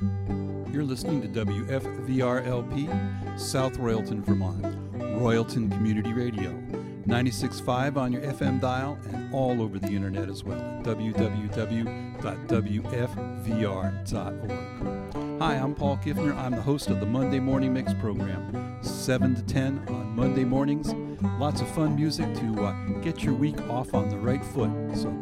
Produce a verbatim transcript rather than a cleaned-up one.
You're listening to W F V R L P, South Royalton, Vermont, Royalton Community Radio, ninety-six point five on your F M dial and all over the internet as well at w w w dot w f v r dot org. Hi, I'm Paul Kiffner. I'm the host of the Monday Morning Mix program, seven to ten on Monday mornings. Lots of fun music to uh, get your week off on the right foot. So